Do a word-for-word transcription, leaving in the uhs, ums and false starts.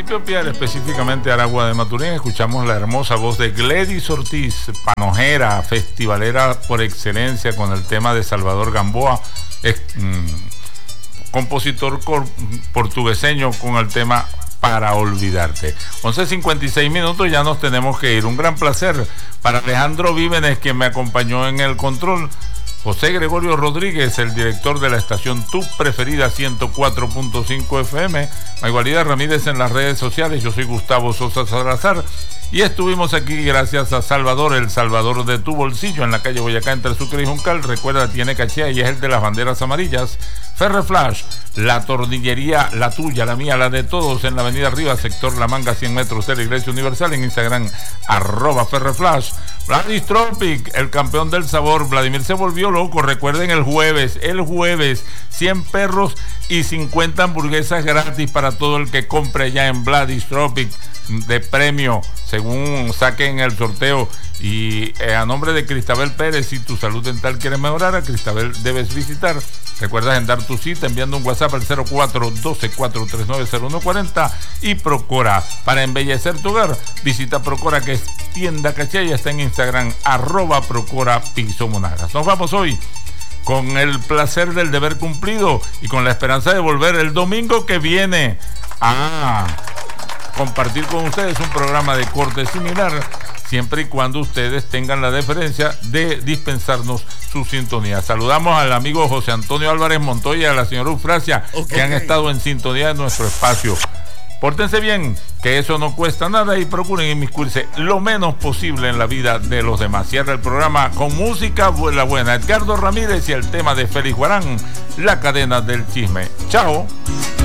municipio de Piar, específicamente Aragua de Maturín, escuchamos la hermosa voz de Gledys Ortiz, panojera, festivalera por excelencia, con el tema de Salvador Gamboa, es, mmm, compositor cor- portugueseño con el tema Para Olvidarte. once cincuenta y seis minutos, ya nos tenemos que ir. Un gran placer para Alejandro Vívenes, quien me acompañó en el control. José Gregorio Rodríguez, el director de la estación Tu Preferida ciento cuatro punto cinco F M. Maigualida Ramírez en las redes sociales. Yo soy Gustavo Sosa Salazar. Y estuvimos aquí gracias a Salvador, el Salvador de tu bolsillo, en la calle Boyacá entre Sucre y Juncal. Recuerda, tiene caché y es el de las banderas amarillas. Ferreflash, la tornillería, la tuya, la mía, la de todos, en la avenida Rivas, sector La Manga, cien metros de la Iglesia Universal. En Instagram, arroba Ferreflash. Vladis Tropic, el campeón del sabor. Vladimir se volvió loco. Recuerden, el jueves, el jueves, cien perros y cincuenta hamburguesas gratis para todo el que compre ya en Vladis Tropic, de premio, según saquen el sorteo. Y eh, a nombre de Cristabel Pérez, si tu salud dental quiere mejorar, a Cristabel debes visitar. Recuerda agendar tu cita enviando un WhatsApp al cero cuatro doce, cuatro tres nueve, cero uno cuatro cero. Y Procora, para embellecer tu hogar, visita Procora, que es tienda caché, y está en Instagram, arroba Procora Piso Monagas. Nos vamos hoy con el placer del deber cumplido y con la esperanza de volver el domingo que viene a compartir con ustedes un programa de corte similar, siempre y cuando ustedes tengan la deferencia de dispensarnos su sintonía. Saludamos al amigo José Antonio Álvarez Montoya y a la señora Eufrasia, okay, que han estado en sintonía de nuestro espacio. Pórtense bien, que eso no cuesta nada, y procuren inmiscuirse lo menos posible en la vida de los demás. Cierra el programa con música buena buena. Edgardo Ramírez y el tema de Félix Guarán, La Cadena del Chisme. Chao.